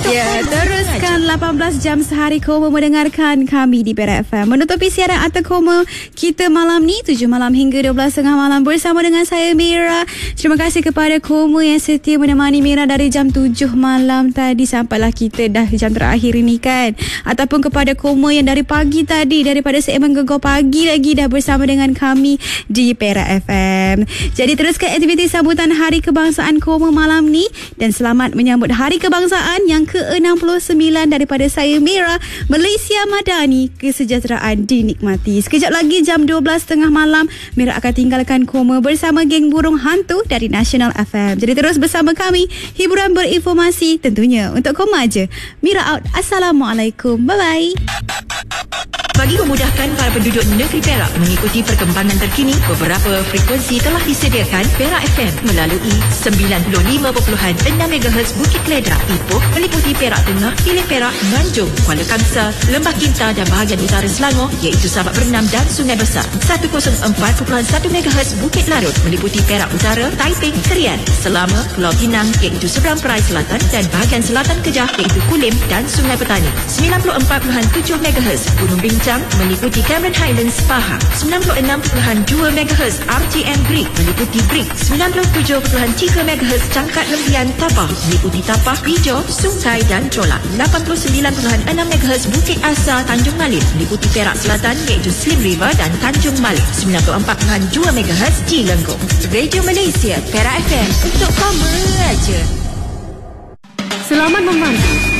Ya, teruskan 18 jam sehari Koma mendengarkan kami di Perak FM. Menutupi siaran Arta Koma kita malam ni 7 malam hingga 12.30 malam bersama dengan saya Mira. Terima kasih kepada Koma yang setia menemani Mira dari jam 7 malam tadi sampailah kita dah jam terakhir ini kan. Ataupun kepada Koma yang dari pagi tadi, daripada segmen Gegar Pagi lagi dah bersama dengan kami di Perak FM. Jadi teruskan aktiviti sambutan Hari Kebangsaan Koma malam ni dan selamat menyambut Hari Kebangsaan yang ke-69 daripada saya Mira. Malaysia Madani, kesejahteraan dinikmati. Sekejap lagi jam 12.30 malam Mira akan tinggalkan Koma bersama geng burung hantu dari National FM. Jadi terus bersama kami, hiburan berinformasi tentunya untuk Koma aja. Mira out. Assalamualaikum. Bye bye. Bagi memudahkan para penduduk negeri Perak mengikuti perkembangan terkini, beberapa frekuensi telah disediakan. Perak FM melalui 95.6 MHz Bukit Keledrak, Ipoh meliputi Perak Tengah, Hilir Perak, Nganjung, Kuala Kangsar, Lembah Kinta dan bahagian utara Selangor iaitu Sabak Bernam dan Sungai Besar. 104.1 MHz Bukit Larut meliputi Perak Utara, Taiping, Kerian, Selama, Pulau Pinang iaitu Seberang Perai Selatan dan bahagian selatan Kedah iaitu Kulim dan Sungai Petani. 94.7 MHz Gunung Bincang meliputi Cameron Highlands, Pahang. 96.2 MHz RTM Greek meliputi Greek. 97.3 MHz Cangkat Lempian, Tapah meliputi Tapah, Pijo, Sungai dan Cholak. 89.6 MHz Bukit Asa, Tanjung Malim meliputi Perak Selatan iaitu Slim River dan Tanjung Malik. 94.2 MHz Cilenggung. Radio Malaysia, Perak FM untuk kamu aja. Selamat membantu